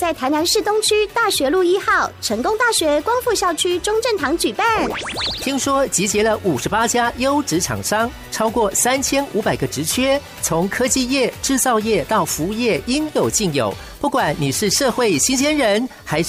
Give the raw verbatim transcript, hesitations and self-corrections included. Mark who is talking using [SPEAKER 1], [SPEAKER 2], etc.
[SPEAKER 1] 在台南市东区大学路一号成功大学光复校区中正堂举办。
[SPEAKER 2] 听说集结了五十八家优质厂商，超过三千五百个职缺，从科技业、制造业到服务业应有尽有。不管你是社会新鲜人，还